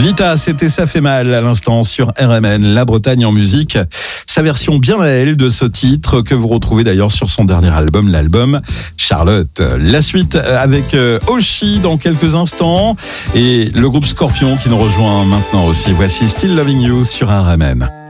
Vita, c'était Ça fait mal à l'instant sur RMN, La Bretagne en musique. Sa version bien à elle de ce titre que vous retrouvez d'ailleurs sur son dernier album, l'album Charlotte. La suite avec Oshi dans quelques instants et le groupe Scorpion qui nous rejoint maintenant aussi. Voici Still Loving You sur RMN.